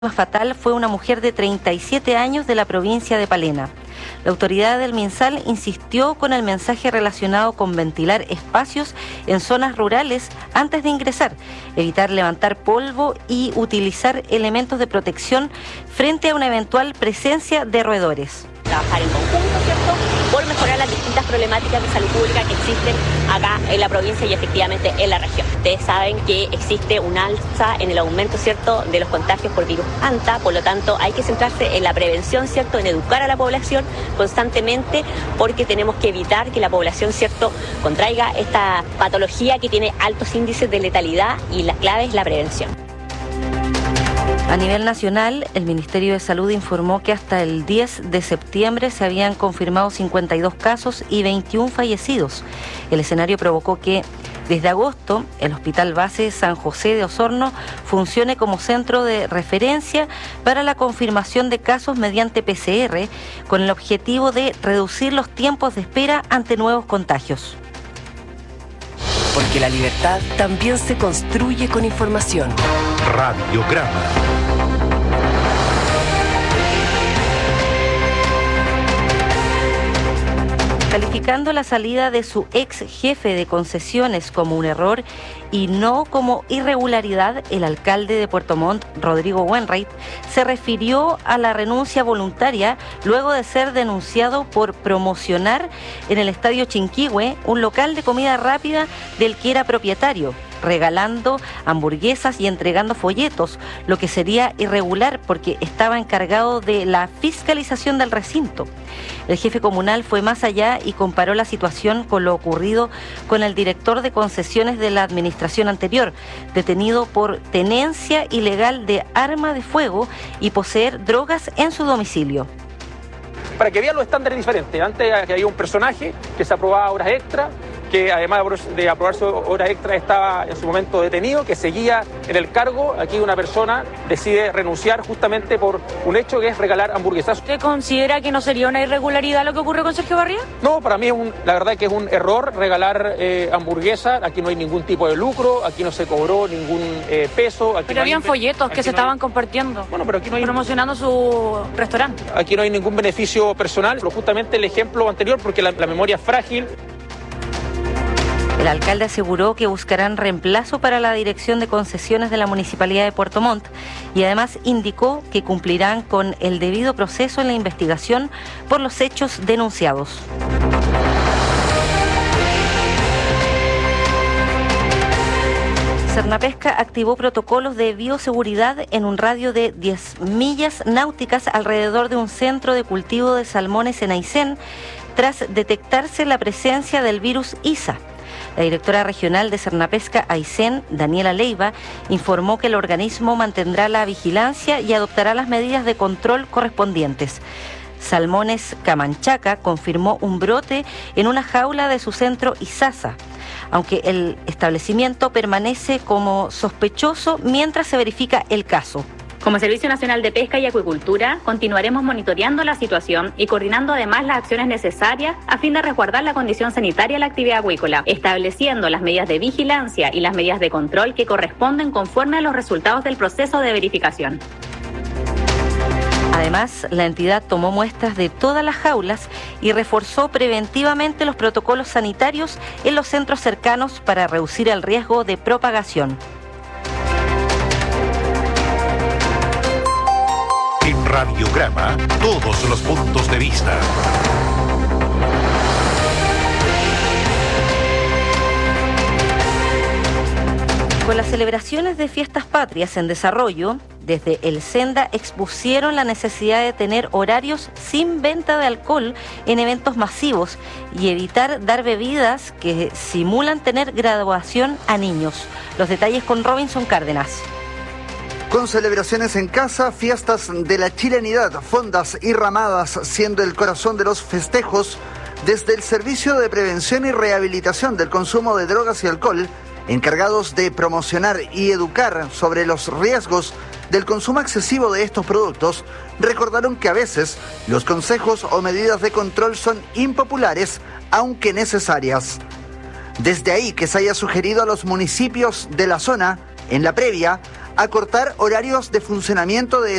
fatal fue una mujer de 37 años de la provincia de Palena. La autoridad del MinSal insistió con el mensaje relacionado con ventilar espacios en zonas rurales antes de ingresar, evitar levantar polvo y utilizar elementos de protección frente a una eventual presencia de roedores. Trabajar en conjunto, ¿cierto?, por mejorar las distintas problemáticas de salud pública que existen acá en la provincia y efectivamente en la región. Ustedes saben que existe un alza en el aumento, ¿cierto?, de los contagios por virus ANTA, por lo tanto hay que centrarse en la prevención, ¿cierto?, en educar a la población constantemente, porque tenemos que evitar que la población, ¿cierto?, contraiga esta patología que tiene altos índices de letalidad, y la clave es la prevención. A nivel nacional, el Ministerio de Salud informó que hasta el 10 de septiembre se habían confirmado 52 casos y 21 fallecidos. El escenario provocó que, desde agosto, el Hospital Base San José de Osorno funcione como centro de referencia para la confirmación de casos mediante PCR, con el objetivo de reducir los tiempos de espera ante nuevos contagios. Porque la libertad también se construye con información. Radiograma. Calificando la salida de su ex jefe de concesiones como un error y no como irregularidad, el alcalde de Puerto Montt, Rodrigo Wainwright, se refirió a la renuncia voluntaria luego de ser denunciado por promocionar en el Estadio Chinquihue un local de comida rápida del que era propietario, regalando hamburguesas y entregando folletos, lo que sería irregular porque estaba encargado de la fiscalización del recinto. El jefe comunal fue más allá y comparó la situación con lo ocurrido con el director de concesiones de la administración anterior, detenido por tenencia ilegal de arma de fuego y poseer drogas en su domicilio. Para que vean los estándares diferentes. Antes había un personaje que se aprobaba horas extra, que además de aprobarse horas extra estaba en su momento detenido, que seguía en el cargo. Aquí una persona decide renunciar justamente por un hecho que es regalar hamburguesas. ¿Usted considera que no sería una irregularidad lo que ocurrió con Sergio Barría? No, para mí la verdad que es un error regalar hamburguesas. Aquí no hay ningún tipo de lucro, aquí no se cobró ningún peso. Aquí pero no habían folletos que se estaban compartiendo. Bueno, pero aquí no hay... promocionando su restaurante. Aquí no hay ningún beneficio personal, pero justamente el ejemplo anterior, porque la memoria es frágil. El alcalde aseguró que buscarán reemplazo para la dirección de concesiones de la Municipalidad de Puerto Montt y además indicó que cumplirán con el debido proceso en la investigación por los hechos denunciados. Cernapesca activó protocolos de bioseguridad en un radio de 10 millas náuticas alrededor de un centro de cultivo de salmones en Aysén, tras detectarse la presencia del virus ISA. La directora regional de Cernapesca Aysén, Daniela Leiva, informó que el organismo mantendrá la vigilancia y adoptará las medidas de control correspondientes. Salmones Camanchaca confirmó un brote en una jaula de su centro Isasa, aunque el establecimiento permanece como sospechoso mientras se verifica el caso. Como Servicio Nacional de Pesca y Acuicultura, continuaremos monitoreando la situación y coordinando además las acciones necesarias a fin de resguardar la condición sanitaria de la actividad acuícola, estableciendo las medidas de vigilancia y las medidas de control que corresponden conforme a los resultados del proceso de verificación. Además, la entidad tomó muestras de todas las jaulas y reforzó preventivamente los protocolos sanitarios en los centros cercanos para reducir el riesgo de propagación. En Radiograma, todos los puntos de vista. Con las celebraciones de fiestas patrias en desarrollo, desde el Senda expusieron la necesidad de tener horarios sin venta de alcohol en eventos masivos y evitar dar bebidas que simulan tener graduación a niños. Los detalles con Robinson Cárdenas. Con celebraciones en casa, fiestas de la chilenidad, fondas y ramadas siendo el corazón de los festejos, desde el Servicio de Prevención y Rehabilitación del Consumo de Drogas y Alcohol, encargados de promocionar y educar sobre los riesgos del consumo excesivo de estos productos, recordaron que a veces los consejos o medidas de control son impopulares, aunque necesarias. Desde ahí que se haya sugerido a los municipios de la zona, en la previa, acortar horarios de funcionamiento de